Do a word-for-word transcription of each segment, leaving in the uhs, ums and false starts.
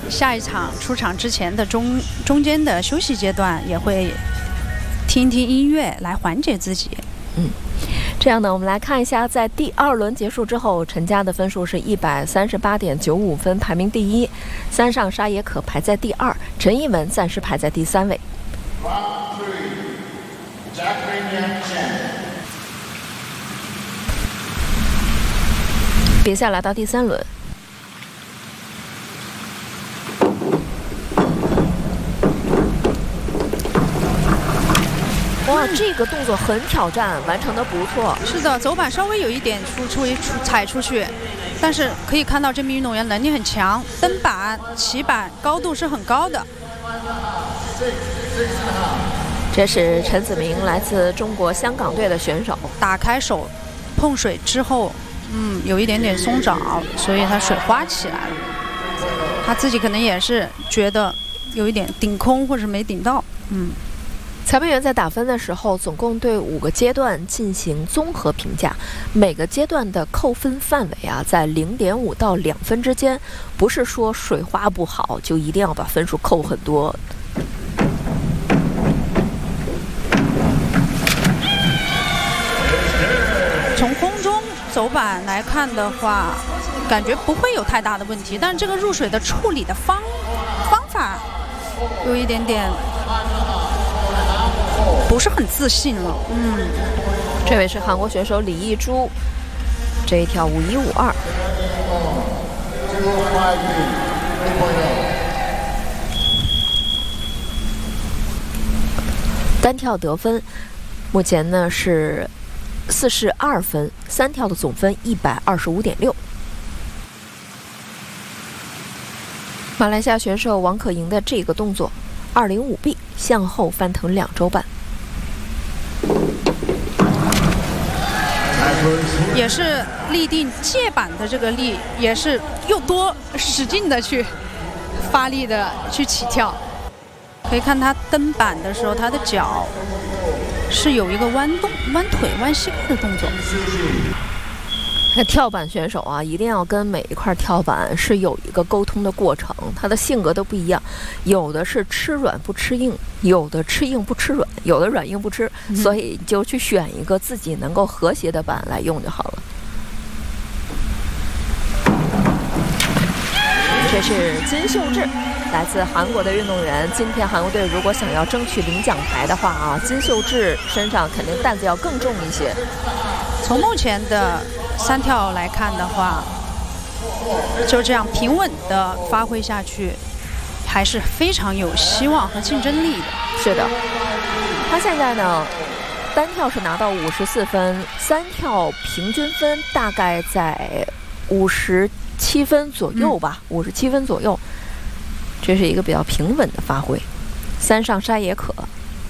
下一场出场之前的中中间的休息阶段，也会听听音乐来缓解自己。 嗯。这样呢，我们来看一下，在第二轮结束之后，陈佳的分数是一百三十八点九五分，排名第一；三上沙野可排在第二，陈艺文暂时排在第三位。比赛来到第三轮。哇，这个动作很挑战，完成的不错。 是的，走板稍微有一点出出出踩出去，但是可以看到这名运动员能力很强，蹬板、起板高度是很高的。 这是陈子明，来自中国香港队的选手。 打开手碰水之后，嗯，有一点点松爪，所以他水花起来了。他自己可能也是觉得有一点顶空或者没顶到，嗯。 裁判员在打分的时候，总共对五个阶段进行综合评价，每个阶段的扣分范围啊，在零点五到两分之间，不是说水花不好就一定要把分数扣很多。 从空中走板来看的话，感觉不会有太大的问题，但是这个入水的处理的方方法有一点点不是很自信了。嗯， 这位是韩国选手李艺珠，这一跳五一五二。单跳得分，目前呢是四十二分，三跳的总分一百二十五点六。马来西亚选手王可盈的这个动作，二零五 B 向后翻腾两周半。 也是立定借板的这个力，也是又多使劲的去发力的去起跳。可以看他蹬板的时候，他的脚是有一个弯动、弯腿、弯膝盖的动作。 那跳板选手啊，一定要跟每一块跳板是有一个沟通的过程，他的性格都不一样，有的是吃软不吃硬，有的吃硬不吃软，有的软硬不吃，嗯、所以就去选一个自己能够和谐的板来用就好了。这是金秀智，来自韩国的运动员。今天韩国队如果想要争取领奖牌的话啊，金秀智身上肯定担子要更重一些。 从目前的三跳来看的话，就这样平稳的发挥下去，还是非常有希望和竞争力的。 是的，他现在呢，单跳是拿到五十四分，三跳平均分大概在五十七分左右吧，五十七分左右，这是一个比较平稳的发挥。三上沙野可。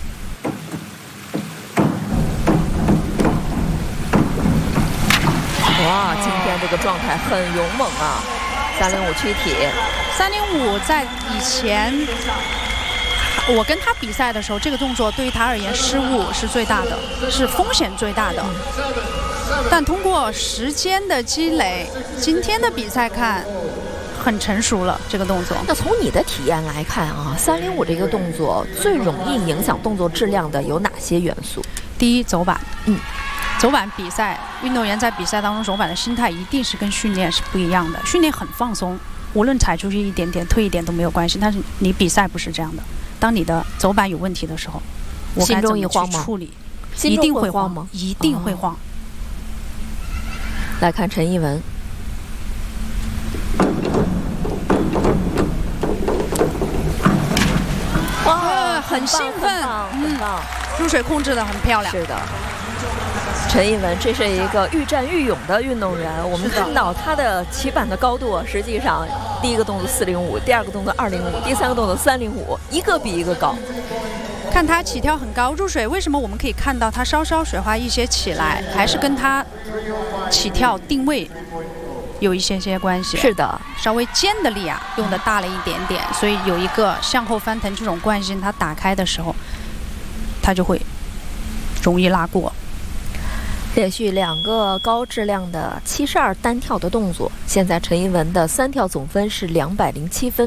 哇，今天这个状态很勇猛啊！三零五躯体， 三零五在以前我跟他比赛的时候，这个动作对于他而言失误是最大的，是风险最大的。但通过时间的积累，今天的比赛看很成熟了这个动作。 那从你的体验来看啊，三零五这个动作最容易影响动作质量的有哪些元素？ 第一，走板。 嗯。 走板比赛，运动员在比赛当中走板的心态一定是跟训练是不一样的。训练很放松，无论踩出去一点点、退一点都没有关系。但是你比赛不是这样的，当你的走板有问题的时候，我该怎么去处理？一定会慌吗？一定会慌。哦、 来看陈艺文，哇， 很兴奋， 嗯， 入水控制的很漂亮。 是的。陈艺文，这是一个愈战愈勇的运动员。我们看到他的起板的高度，实际上第一个动作四零五，第二个动作二零五，第三个动作三零五，一个比一个高。 看他起跳很高，入水为什么我们可以看到他稍稍水花一些起来，还是跟他起跳定位有一些些关系。 是的， 稍微肩的力啊用的大了一点点，所以有一个向后翻腾这种惯性，他打开的时候，他就会容易拉过。 连续两个高质量的七十二单跳的动作，现在陈艺文的三跳总分是两百零七分。